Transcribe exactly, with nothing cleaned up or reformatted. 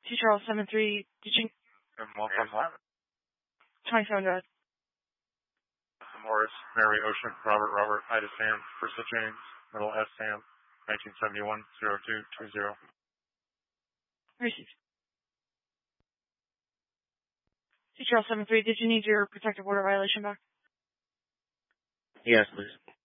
Two Charles seven three. Did you? And one from what? twenty-seven, go ahead. Morris, Mary, Ocean, Robert, Robert, Ida, Sam, Priscilla, James, Middle S, Sam, nineteen seventy-one, zero two two zero. Received. Two Charles seven three. Did you need your protective order violation back? Yes, please.